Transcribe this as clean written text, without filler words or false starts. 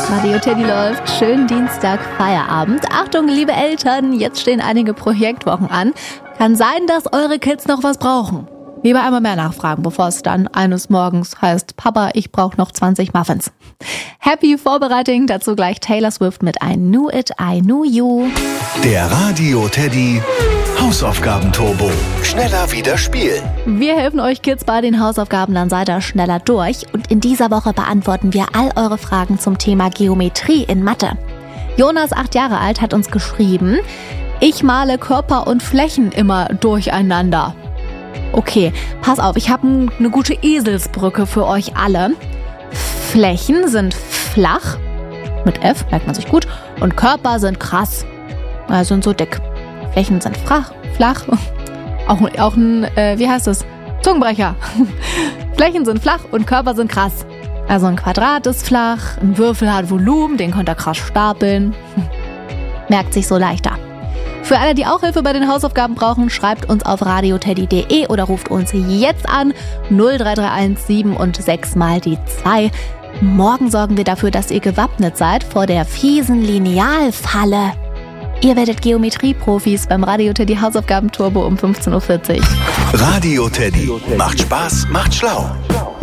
Radio Teddy läuft. Schönen Dienstag, Feierabend. Achtung, liebe Eltern, jetzt stehen einige Projektwochen an. Kann sein, dass eure Kids noch was brauchen. Lieber einmal mehr nachfragen, bevor es dann eines Morgens heißt, Papa, ich brauche noch 20 Muffins. Happy Vorbereiting, dazu gleich Taylor Swift mit I Knew It, I Knew You. Der Radio Teddy Hausaufgaben-Turbo. Schneller wieder spielen. Wir helfen euch Kids bei den Hausaufgaben, dann seid ihr schneller durch. Und in dieser Woche beantworten wir all eure Fragen zum Thema Geometrie in Mathe. Jonas, 8 Jahre alt, hat uns geschrieben, ich male Körper und Flächen immer durcheinander. Okay, pass auf, ich habe eine gute Eselsbrücke für euch alle. Flächen sind flach, mit F, merkt man sich gut, und Körper sind krass, sind so dick. Flächen sind flach, auch ein, wie heißt das? Zungenbrecher. Flächen sind flach und Körper sind krass. Also ein Quadrat ist flach, ein Würfel hat Volumen, den könnt ihr krass stapeln. Merkt sich so leichter. Für alle, die auch Hilfe bei den Hausaufgaben brauchen, schreibt uns auf radioteddy.de oder ruft uns jetzt an 0331 7 und 6 mal die 2. Morgen sorgen wir dafür, dass ihr gewappnet seid vor der fiesen Linealfalle. Ihr werdet Geometrie-Profis beim Radio Teddy Hausaufgaben-Turbo um 15.40 Uhr. Radio Teddy. Macht Spaß, macht schlau.